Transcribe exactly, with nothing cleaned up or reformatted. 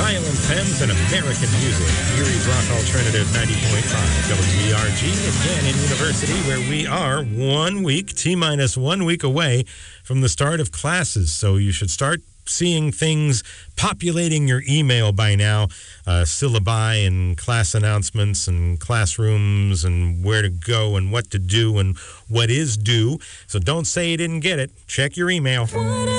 Violent Femmes and American Music. Erie's Rock Alternative ninety point five W E R G at Gannon University, where we are one week, T-minus one week away from the start of classes. So you should start seeing things populating your email by now, uh, syllabi and class announcements and classrooms and where to go and what to do and what is due. So don't say you didn't get it. Check your email.